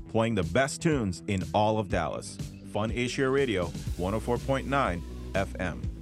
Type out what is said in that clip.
playing the best tunes in all of Dallas. Fun Asia Radio, 104.9 FM.